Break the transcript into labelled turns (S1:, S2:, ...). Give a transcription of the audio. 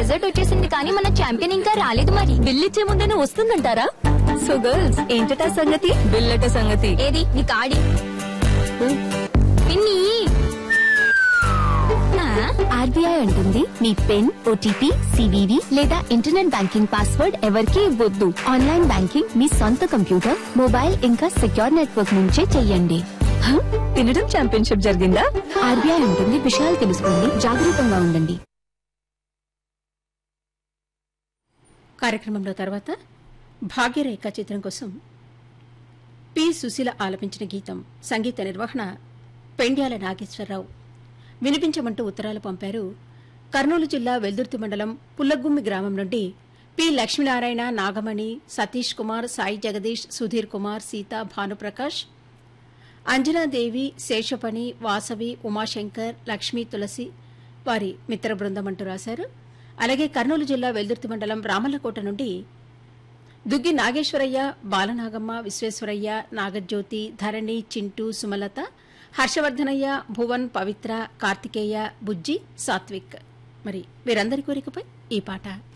S1: Dessert వచ్చేసింది కానీ మన ఛాంపియన్ ఇంకా రాలేదు. మరి
S2: బిల్లిచ్చే ముందేనే వస్తుందంటారా? సో గర్ల్స్, ఏంటట సంగతి? బిల్లట సంగతి
S1: ఏది నీ కాడి పిన్ని.
S2: ఆర్బీఐ అంటుంది మీ పిన్, ఓటీపీ, సివివి లేదా ఇంటర్నెట్ బ్యాంకింగ్ పాస్వర్డ్ ఎవరికీ ఇవ్వద్దు. ఆన్లైన్ బ్యాంకింగ్ మీ సొంత కంప్యూటర్, మొబైల్ ఇంకా సెక్యూర్ నెట్వర్క్ నుంచే చెయ్యండి. తినడం ఛాంపియన్షిప్ జరిగిందా? ఆర్బీఐ ఉంటుంది విషయాలు తెలుసుకోండి, జాగరూకంగా ఉండండి.
S3: కార్యక్రమంలో తర్వాత భాగ్యరేఖ చిత్రం కోసం పి సుశీల ఆలపించిన గీతం, సంగీత నిర్వహణ పెండ్యాల నాగేశ్వరరావు. వినిపించమంటూ ఉత్తరాలు పంపారు. కర్నూలు జిల్లా వెల్దుర్తి మండలం పుల్లగుమ్మి గ్రామం నుండి పి లక్ష్మీనారాయణ, నాగమణి, సతీష్ కుమార్, సాయి జగదీష్, సుధీర్ కుమార్, సీత, భానుప్రకాష్, అంజనాదేవి, శేషపణి, వాసవి, ఉమాశంకర్, లక్ష్మీ, తులసి వారి మిత్ర బృందం అంటూ రాశారు. అలాగే కర్నూలు జిల్లా వెల్దుర్తి మండలం రామల్లకోట నుండి దుగ్గి నాగేశ్వరయ్య, బాలనాగమ్మ, విశ్వేశ్వరయ్య, నాగజ్యోతి, ధరణి, చింటూ, సుమలత, హర్షవర్ధనయ్య, భువన్, పవిత్ర, కార్తికేయ, బుజ్జి, సాత్విక్. మరి వీరందరి కోరికపై ఈ పాట.